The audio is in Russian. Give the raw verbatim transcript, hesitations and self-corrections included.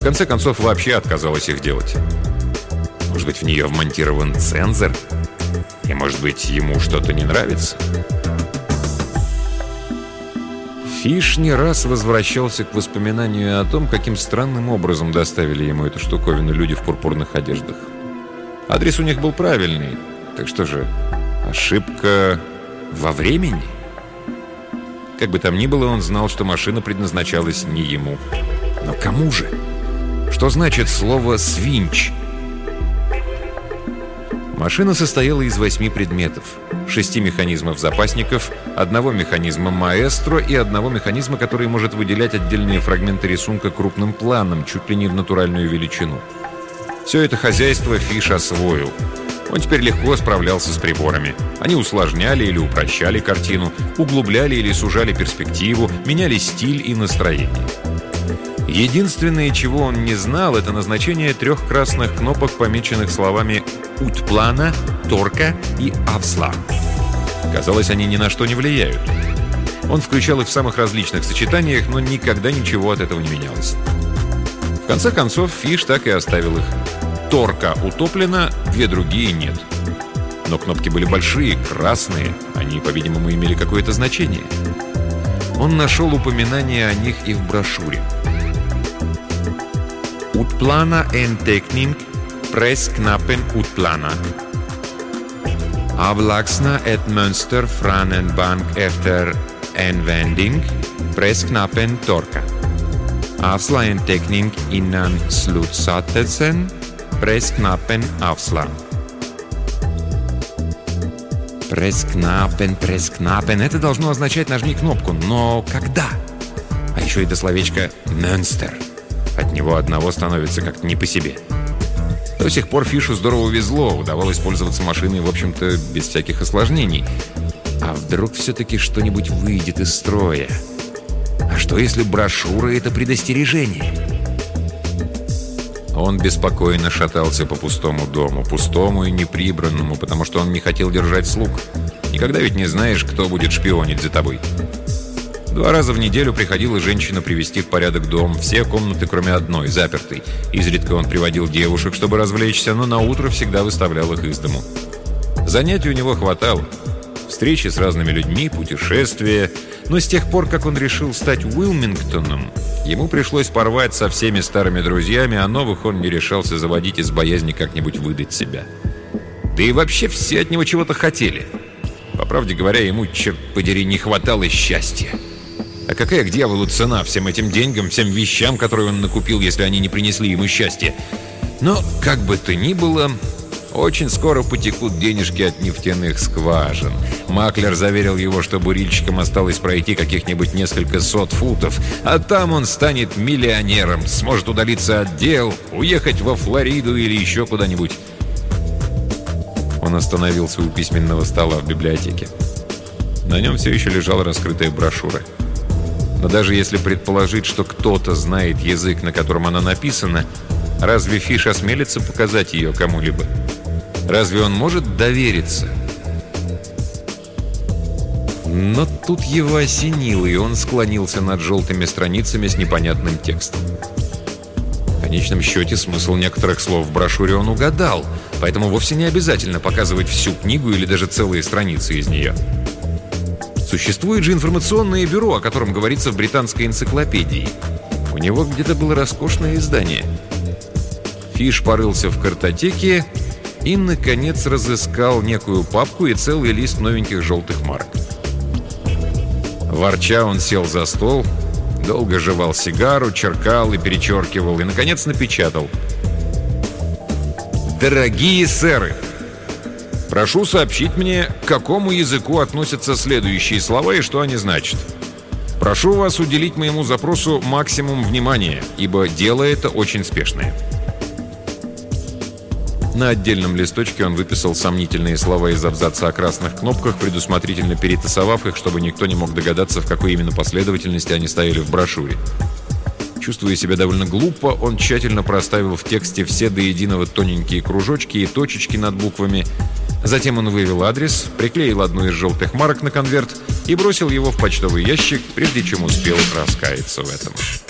В конце концов, вообще отказалась их делать. Может быть, в нее вмонтирован цензор? И, может быть, ему что-то не нравится? Фиш не раз возвращался к воспоминанию о том, каким странным образом доставили ему эту штуковину люди в пурпурных одеждах. Адрес у них был правильный. Так что же, ошибка во времени? Как бы там ни было, он знал, что машина предназначалась не ему. Но кому же? Что значит слово «свинч»? Машина состояла из восьми предметов. Шести механизмов запасников, одного механизма маэстро и одного механизма, который может выделять отдельные фрагменты рисунка крупным планом, чуть ли не в натуральную величину. Все это хозяйство Фиш освоил. Он теперь легко справлялся с приборами. Они усложняли или упрощали картину, углубляли или сужали перспективу, меняли стиль и настроение. Единственное, чего он не знал, это назначение трех красных кнопок, помеченных словами «Утплана», «Торка» и «Авсла». Казалось, они ни на что не влияют. Он включал их в самых различных сочетаниях, но никогда ничего от этого не менялось. В конце концов, Фиш так и оставил их. «Торка» утоплена, две другие нет. Но кнопки были большие, красные. Они, по-видимому, имели какое-то значение. Он нашел упоминание о них и в брошюре. Utplana en teckning, pressknappen Utplana. Avlägsna ett mönster från en bank efter användning, pressknappen Torka. Avsla en teckning innan slutsatsen, pressknappen Avsla. Pressknappen, pressknappen. Это должно означать «нажми кнопку», но когда? А еще это словечко «мönster». От него одного становится как-то не по себе. До сих пор Фишу здорово везло, удавалось пользоваться машиной, в общем-то, без всяких осложнений. А вдруг все-таки что-нибудь выйдет из строя? А что, если брошюра — это предостережение? Он беспокойно шатался по пустому дому, пустому и неприбранному, потому что он не хотел держать слуг. Никогда ведь не знаешь, кто будет шпионить за тобой. Два раза в неделю приходила женщина привести в порядок дом, все комнаты, кроме одной, запертой. Изредка он приводил девушек, чтобы развлечься, но на утро всегда выставлял их из дому. Занятий у него хватало. Встречи с разными людьми, путешествия. Но с тех пор, как он решил стать Уилмингтоном, ему пришлось порвать со всеми старыми друзьями, а новых он не решался заводить из боязни как-нибудь выдать себя. Да и вообще все от него чего-то хотели. По правде говоря, ему, черт подери, не хватало счастья. А какая к дьяволу цена всем этим деньгам, всем вещам, которые он накупил, если они не принесли ему счастья? Но, как бы то ни было, очень скоро потекут денежки от нефтяных скважин. Маклер заверил его, что бурильщикам осталось пройти каких-нибудь несколько сот футов, а там он станет миллионером, сможет удалиться от дел, уехать во Флориду или еще куда-нибудь. Он остановился у письменного стола в библиотеке. На нем все еще лежала раскрытая брошюра. Но даже если предположить, что кто-то знает язык, на котором она написана, разве Фиш осмелится показать ее кому-либо? Разве он может довериться? Но тут его осенило, и он склонился над желтыми страницами с непонятным текстом. В конечном счете, смысл некоторых слов в брошюре он угадал, поэтому вовсе не обязательно показывать всю книгу или даже целые страницы из нее. Существует же информационное бюро, о котором говорится в британской энциклопедии. У него где-то было роскошное издание. Фиш порылся в картотеке и, наконец, разыскал некую папку и целый лист новеньких желтых марок. Ворча, он сел за стол, долго жевал сигару, черкал и перечеркивал, и, наконец, напечатал: «Дорогие сэры! Прошу сообщить мне, к какому языку относятся следующие слова и что они значат. Прошу вас уделить моему запросу максимум внимания, ибо дело это очень спешное». На отдельном листочке он выписал сомнительные слова из абзаца о красных кнопках, предусмотрительно перетасовав их, чтобы никто не мог догадаться, в какой именно последовательности они стояли в брошюре. Чувствуя себя довольно глупо, он тщательно проставил в тексте все до единого тоненькие кружочки и точечки над буквами. Затем он вывел адрес, приклеил одну из желтых марок на конверт и бросил его в почтовый ящик, прежде чем успел раскаяться в этом.